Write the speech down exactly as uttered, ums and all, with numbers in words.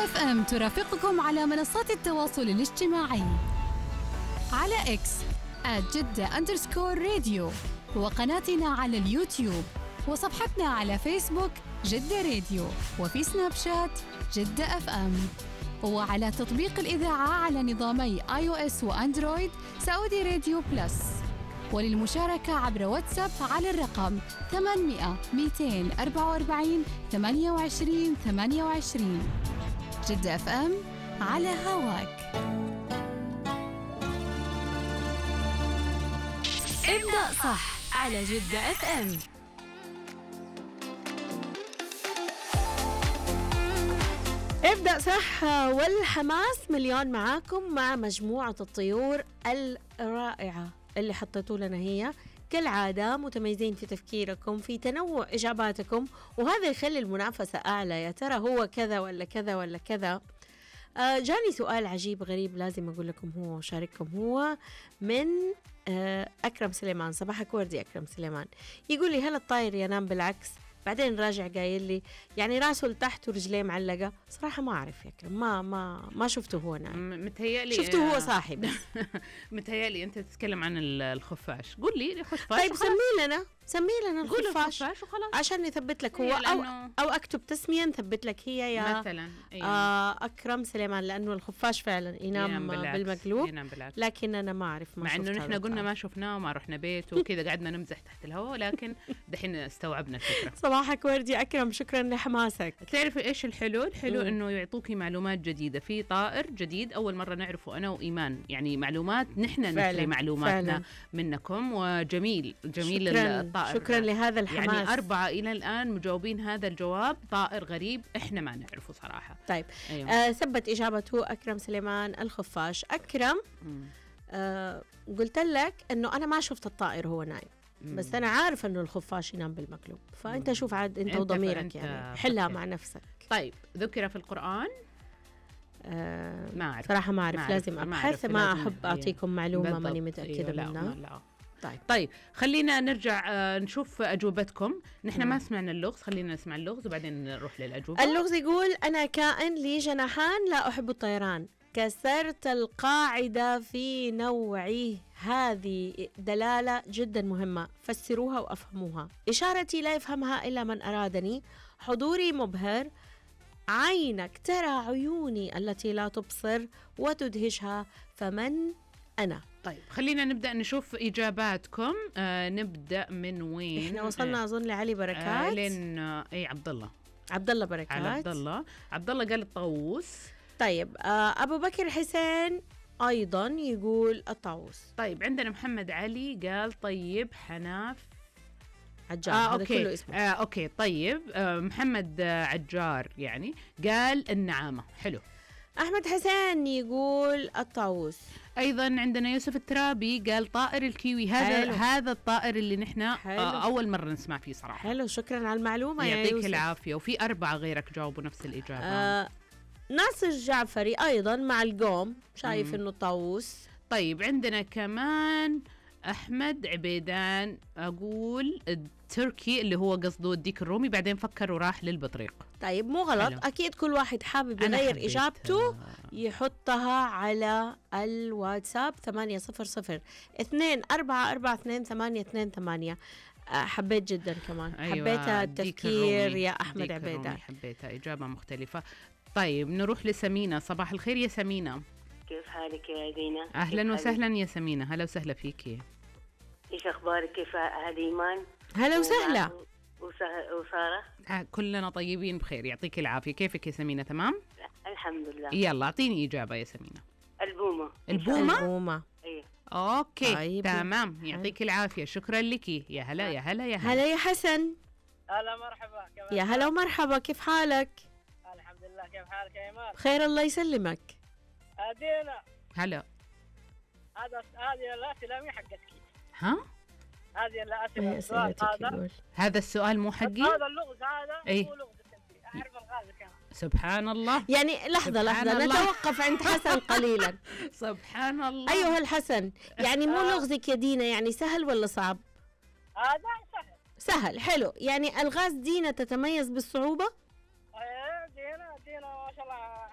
اف ام ترافقكم على منصات التواصل الاجتماعي على اكس آت جدة أندرسكور راديو، وقناتنا على اليوتيوب، وصفحتنا على فيسبوك جدة راديو، وفي سناب شات جدة اف ام، وعلى تطبيق الإذاعة على نظامي آي أو إس وأندرويد سعودي راديو بلس. وللمشاركة عبر واتساب على الرقم ثمانمئة مئتين وأربعة وأربعين ثمانية وعشرين ثمانية وعشرين. جدة اف ام على هواك. ابدأ صح على جدة اف ام. ابدأ صح والحماس مليون معاكم مع مجموعة الطيور الرائعة اللي حطيتوا لنا. هي كالعادة متميزين في تفكيركم، في تنوع إجاباتكم، وهذا يخلي المنافسة أعلى. يا ترى هو كذا ولا كذا ولا كذا؟ آه جاني سؤال عجيب غريب لازم أقول لكم هو وشارككم. هو من آه أكرم سليمان. صباحك وردي أكرم سليمان. يقول لي هل الطائر ينام بالعكس؟ بعدين راجع قايل لي يعني راسه لتحت ورجليه معلقة. صراحة ما أعرف يا أكرم، ما ما ما شفته هو نايم. متهيألي شفته هو صاحب. متهيألي أنت تتكلم عن الخفاش. قول لي خفاش. طيب سمي لنا سمي لنا الخفاش وخلاص عشان نثبت لك هو، أو, أو أكتب تسمية نثبت لك هي يا مثلا. أيوة. آه أكرم سليمان، لأنه الخفاش فعلا ينام, ينام بالمقلوب، ينام بالعكس. لكن أنا ما أعرف، ما مع إنه نحن قلنا ما شفناه وما رحنا بيت وكذا قعدنا نمزح تحت الهواء، لكن دحين استوعبنا الفكرة. صباحك وردي أكرم، شكرا لحماسك. تعرف إيش الحلو؟ الحلو م. إنه يعطوكي معلومات جديدة في طائر جديد أول مرة نعرفه أنا وإيمان، يعني معلومات نحن نشري معلوماتنا فعلا منكم، وجميل جميل شكرا الطائر. شكرا لهذا الحماس. يعني أربعة إلى الآن مجاوبين هذا الجواب. طائر غريب إحنا ما نعرفه صراحة. طيب أيوة. آه ثبت إجابته أكرم سليمان الخفاش. أكرم آه قلت لك إنه أنا ما شفت الطائر هو نايم، بس أنا عارف إنه الخفاش ينام بالمقلوب، فأنت شوف عاد أنت, انت وضميرك يعني حلها مع نفسك. طيب ذكر في القرآن؟ آه ما أعرف صراحة ما أعرف، لازم أبحث، ما, ما أحب أعطيكم معلومة ماني متأكدة لا منها. لا. طيب. طيب خلينا نرجع آه نشوف أجوبتكم. نحن ما سمعنا اللغز، خلينا نسمع اللغز وبعدين نروح للأجوبة. اللغز يقول أنا كائن لي جناحان لا أحب الطيران، كسرت القاعدة في نوعي. هذه دلالة جدا مهمة، فسروها وأفهموها. إشارتي لا يفهمها إلا من أرادني، حضوري مبهر، عينك ترى عيوني التي لا تبصر وتدهشها، فمن أنا؟ طيب خلينا نبدأ نشوف إجاباتكم. آه نبدأ من وين؟ إحنا وصلنا أظن لعلي بركات. آه لين آه أي عبد الله عبد الله بركات. على عبد الله عبد الله قال الطاووس. طيب آه أبو بكر حسين أيضا يقول الطاووس. طيب عندنا محمد علي قال طيب حناف عجار. آه هذا أوكي. كله اسمه. آه أوكي طيب آه محمد آه عجار يعني قال النعامة. حلو. أحمد حسين يقول الطاووس. أيضا عندنا يوسف الترابي قال طائر الكيوي. هذا حلو. هذا الطائر اللي نحن آه أول مرة نسمع فيه صراحة. حلو، شكرا على المعلومة يا يعطيك يوسف. العافية. وفي أربعة غيرك جاوبوا نفس الإجابة. آه ناصر الجعفري أيضا مع القوم شايف إنه الطاووس. طيب عندنا كمان أحمد عبيدان أقول التركي اللي هو قصده الديك الرومي، بعدين فكر وراح للبطريق. طيب مو غلط. حلو. أكيد كل واحد حابب يغير إجابته يحطها على الواتساب ثمانية صفر صفر اثنين أربعة أربعة اثنين ثمانية اثنين ثمانية. حبيت جدا كمان. أيوة. حبيتها التفكير يا أحمد عبيدان. حبيتها إجابة مختلفة. طيب نروح لسمينة. صباح الخير يا سمينة. كيف حالك يا دينا؟ أهلا وسهلا يا سمينة. هلا وسهلا فيكي. إيش أخبارك؟ كيف أهل إيمان؟ هلا وسهلا. وسارة آه كلنا طيبين بخير، يعطيك العافية. كيفك يا سمينة؟ تمام الحمد لله. يلا أعطيني إجابة يا سمينة. البومة. البومة؟ البومة. أيه. أوكي طيب. تمام، يعطيك العافية. شكرا لك. يا هلا يا هلا يا هلا. هلا يا حسن. هلا مرحبا. يا هلا ومرحبا، كيف حالك؟ الحمد لله. كيف حالك يا إيمان؟ بخير الله يسلمك. أدينا. هلا. هذا هذه الأسئلة مي حقتك. ها؟ هذه الأسئلة السؤال هذا. هذا السؤال مو حقي؟ هذا اللغز هذا أي. مو لغزك أنت. أعرف الغاز كمان. سبحان الله. يعني لحظة لحظة الله. نتوقف عند حسن قليلا. سبحان الله. أيها الحسن، يعني مو لغزك يا دينا، يعني سهل ولا صعب؟ هذا سهل. سهل. حلو. يعني الغاز دينا تتميز بالصعوبة؟